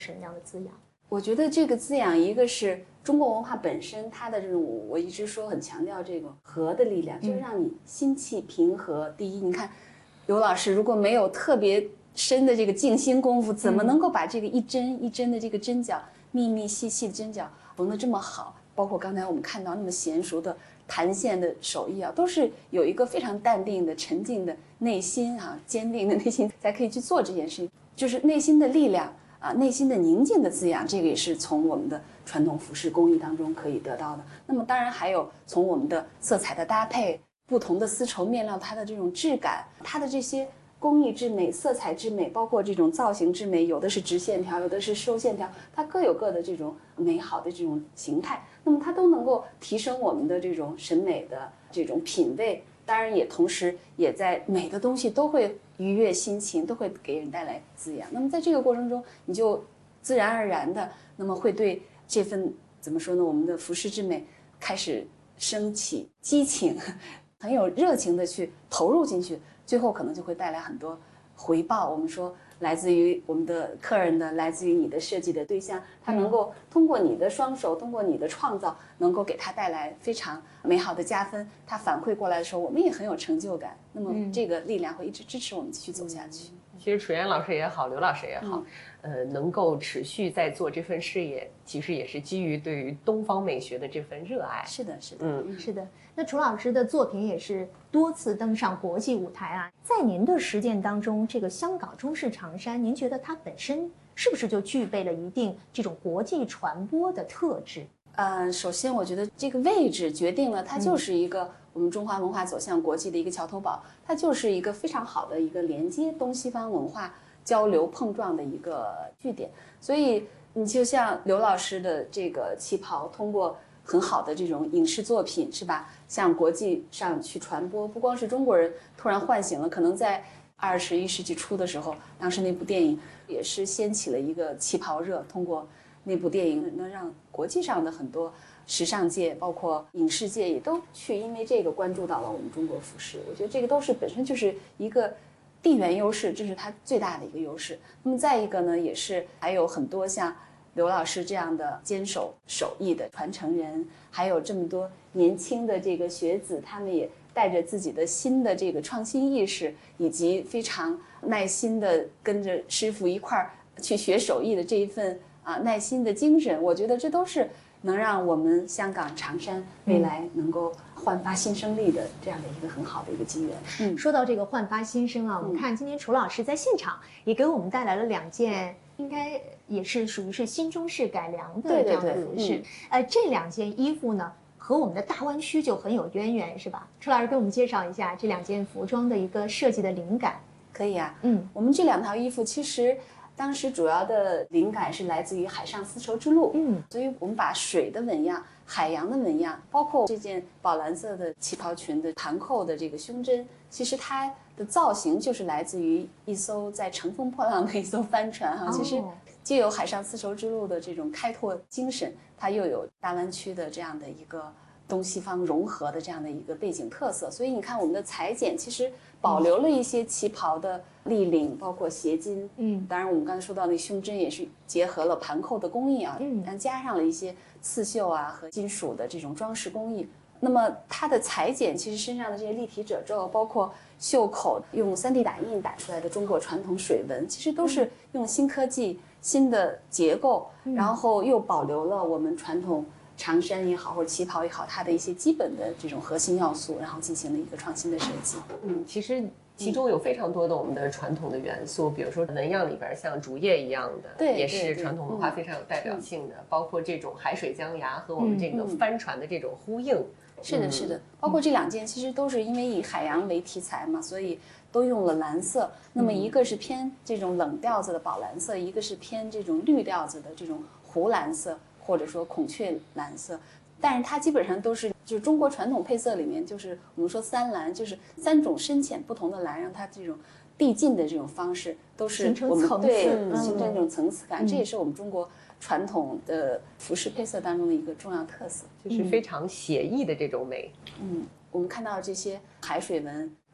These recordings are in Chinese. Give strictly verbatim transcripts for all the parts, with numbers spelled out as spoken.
什么样的滋养？ 我觉得这个滋养，一个是中国文化本身它的这种，我一直说很强调这个和的力量，就是让你心气平和。第一，你看刘老师如果没有特别深的这个静心功夫，怎么能够把这个一针一针的这个针脚，密密细细的针脚缝得这么好？包括刚才我们看到那么娴熟的弹线的手艺啊，都是有一个非常淡定的、沉静的内心啊，坚定的内心才可以去做这件事情，就是内心的力量。啊，内心的宁静的滋养，这个也是从我们的传统服饰工艺当中可以得到的。那么当然还有从我们的色彩的搭配，不同的丝绸面料它的这种质感，它的这些工艺之美、色彩之美，包括这种造型之美，有的是直线条，有的是收线条，它各有各的这种美好的这种形态。那么它都能够提升我们的这种审美的这种品味。当然也同时也在美的东西都会愉悦心情，都会给人带来滋养。那么在这个过程中，你就自然而然的，那么会对这份怎么说呢，我们的服饰之美开始升起激情，很有热情的去投入进去，最后可能就会带来很多回报。我们说来自于我们的客人的，来自于你的设计的对象，他能够通过你的双手，通过你的创造，能够给他带来非常美好的加分。他反馈过来的时候，我们也很有成就感。那么这个力量会一直支持我们继续走下去。 嗯、其实楚妍老师也好，刘老师也好，嗯、呃，能够持续在做这份事业，其实也是基于对于东方美学的这份热爱。 是的，是的， 嗯，是的。那楚老师的作品也是多次登上国际舞台啊。在您的实践当中，这个香港中式长衫，您觉得它本身是不是就具备了一定这种国际传播的特质？ 呃，首先我觉得这个位置决定了它就是一个我们中华文化走向国际的一个桥头堡，它就是一个非常好的一个连接东西方文化交流碰撞的一个据点。所以你就像刘老师的这个旗袍，通过很好的这种影视作品，是吧，向国际上去传播，不光是中国人突然唤醒了，可能在二十一世纪初的时候，当时那部电影也是掀起了一个旗袍热，通过那部电影能让国际上的很多时尚界包括影视界也都去因为这个关注到了我们中国服饰。我觉得这个都是本身就是一个地缘优势，这是它最大的一个优势。那么再一个呢，也是还有很多像刘老师这样的坚守手艺的传承人，还有这么多年轻的这个学子，他们也带着自己的新的这个创新意识，以及非常耐心的跟着师傅一块儿去学手艺的这一份啊耐心的精神，我觉得这都是能让我们香港长衫未来能够焕发新生力的这样的一个很好的一个机缘。 嗯，说到这个焕发新生啊，我们看今天楚老师在现场也给我们带来了两件，应该也是属于是新中式改良的这样的服饰。呃，这两件衣服呢，和我们的大湾区就很有渊源，是吧？楚老师给我们介绍一下这两件服装的一个设计的灵感。 可以啊， 嗯， 我们这两套衣服其实当时主要的灵感是来自于海上丝绸之路， 嗯， 所以我们把水的纹样、海洋的纹样，包括这件宝蓝色的旗袍裙的盘扣的这个胸针，其实它的造型就是来自于一艘在乘风破浪的一艘帆船哈。其实既有海上丝绸之路的这种开拓精神，它又有大湾区的这样的一个东西方融合的这样的一个背景特色。所以你看我们的裁剪其实保留了一些旗袍的立领，包括斜襟， 嗯， 当然我们刚才说到那胸针也是结合了盘扣的工艺啊， 嗯， 但加上了一些刺绣啊和金属的这种装饰工艺。那么它的裁剪其实身上的这些立体褶皱，包括袖口用 三 D 打印打出来的中国传统水纹，其实都是用新科技、新的结构，然后又保留了我们传统长衫也好或者旗袍也好，它的一些基本的这种核心要素，然后进行了一个创新的设计。 嗯，其实其中有非常多的我们的传统的元素，比如说纹样里边像竹叶一样的， 对， 也是传统文化非常有代表性的，包括这种海水江崖和我们这个帆船的这种呼应。 是的，是的，包括这两件其实都是因为以海洋为题材嘛，所以都用了蓝色。那么一个是偏这种冷调子的宝蓝色，一个是偏这种绿调子的这种湖蓝色，或者说孔雀蓝色。但是它基本上都是就是中国传统配色里面，就是我们说三蓝，就是三种深浅不同的蓝，让它这种递进的这种方式都是我们对形成这种层次感，这也是我们中国传统的服饰配色当中的一个重要特色， 就是非常写意的这种美。 嗯，我们看到这些海水纹，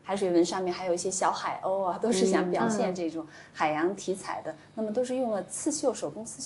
海水纹上面还有一些小海鸥啊，都是想表现这种海洋题材的。那么都是用了刺绣手工刺